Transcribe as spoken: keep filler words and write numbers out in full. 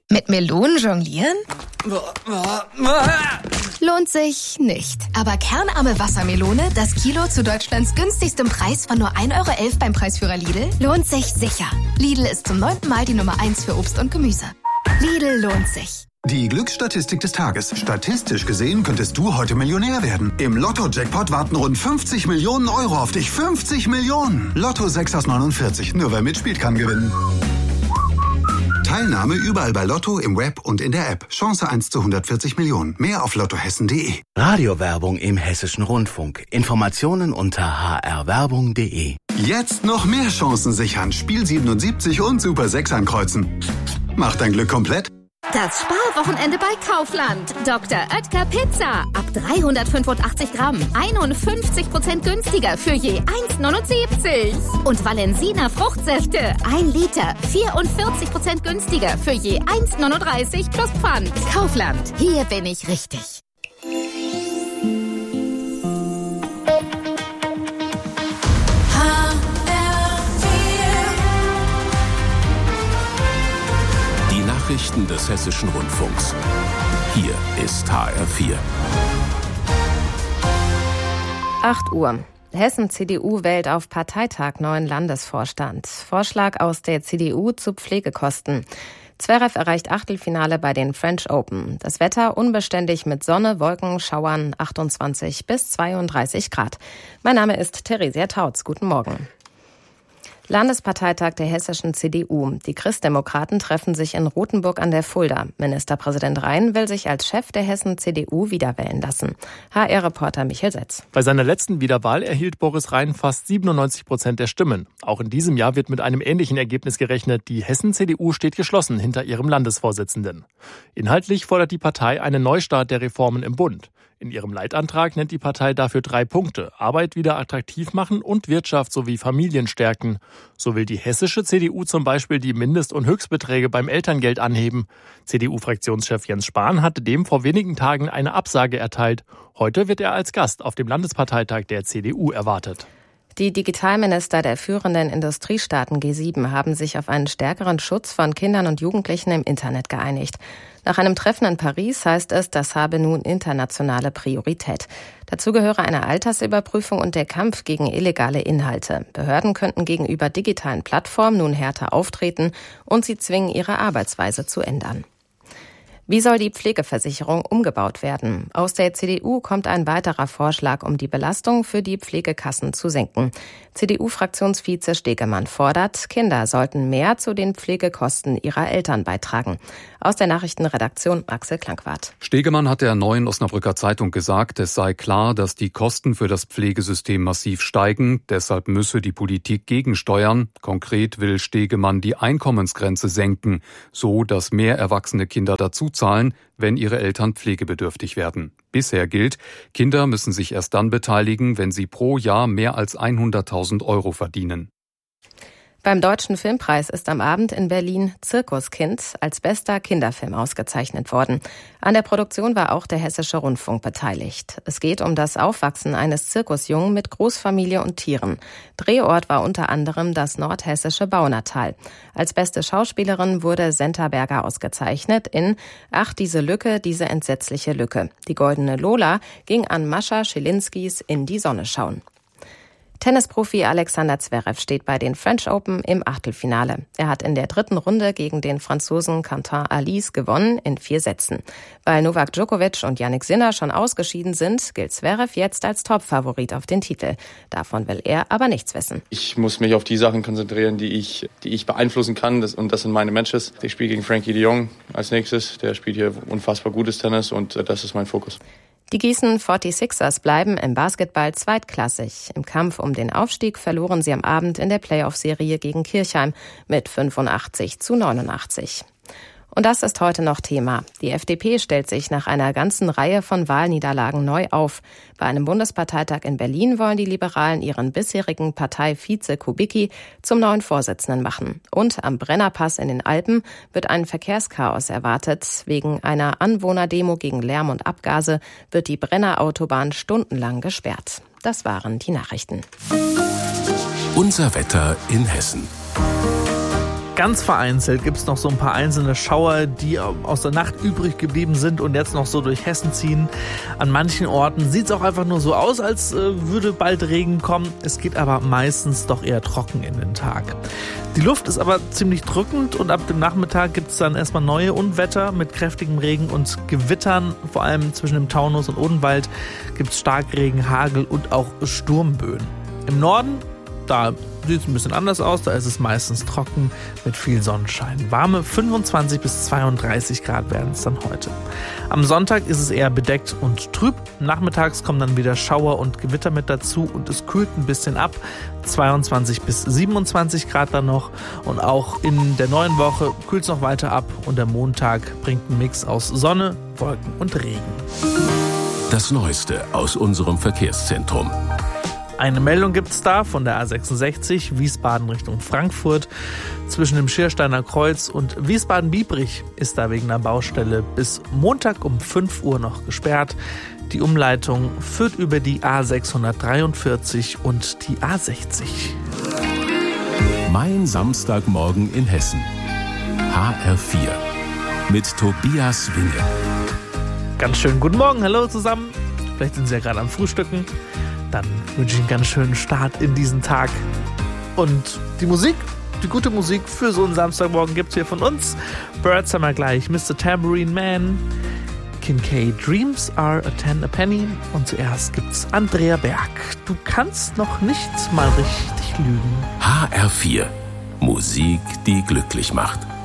Mit Melonen jonglieren? Lohnt sich nicht. Aber kernarme Wassermelone, das Kilo zu Deutschlands günstigstem Preis von nur ein Euro elf beim Preisführer Lidl, lohnt sich sicher. Lidl ist zum neunten Mal die Nummer eins für Obst und Gemüse. Lidl lohnt sich. Die Glücksstatistik des Tages. Statistisch gesehen könntest du heute Millionär werden. Im Lotto-Jackpot warten rund fünfzig Millionen Euro auf dich. fünfzig Millionen! Lotto sechs aus neunundvierzig. Nur wer mitspielt, kann gewinnen. Teilnahme überall bei Lotto, im Web und in der App. Chance eins zu hundertvierzig Millionen. Mehr auf lottohessen punkt de. Radiowerbung im Hessischen Rundfunk. Informationen unter h r werbung punkt de. Jetzt noch mehr Chancen sichern. Spiel siebenundsiebzig und Super sechs ankreuzen. Macht dein Glück komplett. Das Sparwochenende bei Kaufland. Doktor Oetker Pizza. Ab dreihundertfünfundachtzig Gramm. einundfünfzig Prozent günstiger für je eins neunundsiebzig. Und Valensina Fruchtsäfte. ein Liter. vierundvierzig Prozent günstiger für je eins neununddreißig plus Pfand. Kaufland. Hier bin ich richtig. Nachrichten des Hessischen Rundfunks. Hier ist H R vier. acht Uhr. Hessen-C D U wählt auf Parteitag neuen Landesvorstand. Vorschlag aus der C D U zu Pflegekosten. Zverev erreicht Achtelfinale bei den French Open. Das Wetter unbeständig mit Sonne, Wolken, Schauern, achtundzwanzig bis zweiunddreißig Grad. Mein Name ist Theresia Tautz. Guten Morgen. Landesparteitag der hessischen C D U. Die Christdemokraten treffen sich in Rothenburg an der Fulda. Ministerpräsident Rhein will sich als Chef der Hessen-C D U wiederwählen lassen. H R-Reporter Michael Setz. Bei seiner letzten Wiederwahl erhielt Boris Rhein fast siebenundneunzig Prozent der Stimmen. Auch in diesem Jahr wird mit einem ähnlichen Ergebnis gerechnet. Die Hessen-C D U steht geschlossen hinter ihrem Landesvorsitzenden. Inhaltlich fordert die Partei einen Neustart der Reformen im Bund. In ihrem Leitantrag nennt die Partei dafür drei Punkte: Arbeit wieder attraktiv machen und Wirtschaft sowie Familien stärken. So will die hessische C D U zum Beispiel die Mindest- und Höchstbeträge beim Elterngeld anheben. C D U-Fraktionschef Jens Spahn hatte dem vor wenigen Tagen eine Absage erteilt. Heute wird er als Gast auf dem Landesparteitag der C D U erwartet. Die Digitalminister der führenden Industriestaaten G sieben haben sich auf einen stärkeren Schutz von Kindern und Jugendlichen im Internet geeinigt. Nach einem Treffen in Paris heißt es, das habe nun internationale Priorität. Dazu gehöre eine Altersüberprüfung und der Kampf gegen illegale Inhalte. Behörden könnten gegenüber digitalen Plattformen nun härter auftreten und sie zwingen, ihre Arbeitsweise zu ändern. Wie soll die Pflegeversicherung umgebaut werden? Aus der C D U kommt ein weiterer Vorschlag, um die Belastung für die Pflegekassen zu senken. C D U-Fraktionsvize Stegemann fordert, Kinder sollten mehr zu den Pflegekosten ihrer Eltern beitragen. Aus der Nachrichtenredaktion Axel Klankwart. Stegemann hat der Neuen Osnabrücker Zeitung gesagt, es sei klar, dass die Kosten für das Pflegesystem massiv steigen. Deshalb müsse die Politik gegensteuern. Konkret will Stegemann die Einkommensgrenze senken, so dass mehr erwachsene Kinder dazu zahlen, wenn ihre Eltern pflegebedürftig werden. Bisher gilt, Kinder müssen sich erst dann beteiligen, wenn sie pro Jahr mehr als hunderttausend Euro verdienen. Beim Deutschen Filmpreis ist am Abend in Berlin Zirkuskind als bester Kinderfilm ausgezeichnet worden. An der Produktion war auch der Hessische Rundfunk beteiligt. Es geht um das Aufwachsen eines Zirkusjungen mit Großfamilie und Tieren. Drehort war unter anderem das nordhessische Baunatal. Als beste Schauspielerin wurde Senta Berger ausgezeichnet in Ach, diese Lücke, diese entsetzliche Lücke. Die Goldene Lola ging an Mascha Schilinskis In die Sonne schauen. Tennisprofi Alexander Zverev steht bei den French Open im Achtelfinale. Er hat in der dritten Runde gegen den Franzosen Quentin Alice gewonnen in vier Sätzen. Weil Novak Djokovic und Jannik Sinner schon ausgeschieden sind, gilt Zverev jetzt als Topfavorit auf den Titel. Davon will er aber nichts wissen. Ich muss mich auf die Sachen konzentrieren, die ich, die ich beeinflussen kann. Das, und das sind meine Matches. Ich spiele gegen Frankie de Jong als nächstes. Der spielt hier unfassbar gutes Tennis und das ist mein Fokus. Die Gießen forty-sixers bleiben im Basketball zweitklassig. Im Kampf um den Aufstieg verloren sie am Abend in der Playoff-Serie gegen Kirchheim mit fünfundachtzig zu neunundachtzig. Und das ist heute noch Thema. Die F D P stellt sich nach einer ganzen Reihe von Wahlniederlagen neu auf. Bei einem Bundesparteitag in Berlin wollen die Liberalen ihren bisherigen Parteivize Kubicki zum neuen Vorsitzenden machen. Und am Brennerpass in den Alpen wird ein Verkehrschaos erwartet. Wegen einer Anwohnerdemo gegen Lärm und Abgase wird die Brennerautobahn stundenlang gesperrt. Das waren die Nachrichten. Unser Wetter in Hessen. Ganz vereinzelt gibt es noch so ein paar einzelne Schauer, die aus der Nacht übrig geblieben sind und jetzt noch so durch Hessen ziehen. An manchen Orten sieht es auch einfach nur so aus, als äh, würde bald Regen kommen. Es geht aber meistens doch eher trocken in den Tag. Die Luft ist aber ziemlich drückend und ab dem Nachmittag gibt es dann erstmal neue Unwetter mit kräftigem Regen und Gewittern. Vor allem zwischen dem Taunus und Odenwald gibt es Starkregen, Hagel und auch Sturmböen. Im Norden, da sieht es ein bisschen anders aus, da ist es meistens trocken mit viel Sonnenschein. Warme fünfundzwanzig bis zweiunddreißig Grad werden es dann heute. Am Sonntag ist es eher bedeckt und trüb. Nachmittags kommen dann wieder Schauer und Gewitter mit dazu und es kühlt ein bisschen ab. zweiundzwanzig bis siebenundzwanzig Grad dann noch. Und auch in der neuen Woche kühlt es noch weiter ab und der Montag bringt einen Mix aus Sonne, Wolken und Regen. Das Neueste aus unserem Verkehrszentrum. Eine Meldung gibt es da von der A sechsundsechzig, Wiesbaden Richtung Frankfurt. Zwischen dem Schiersteiner Kreuz und Wiesbaden-Biebrich ist da wegen einer Baustelle bis Montag um fünf Uhr noch gesperrt. Die Umleitung führt über die A sechshundertdreiundvierzig und die A sechzig. Mein Samstagmorgen in Hessen. H R vier. Mit Tobias Winge. Ganz schön guten Morgen, hallo zusammen. Vielleicht sind Sie ja gerade am Frühstücken. Dann wünsche ich einen ganz schönen Start in diesen Tag. Und die Musik, die gute Musik für so einen Samstagmorgen gibt es hier von uns. Birds haben wir gleich, Mister Tambourine Man, Kim K. Dreams are a ten a penny. Und zuerst gibt's Andrea Berg. Du kannst noch nicht mal richtig lügen. H R vier. Musik, die glücklich macht.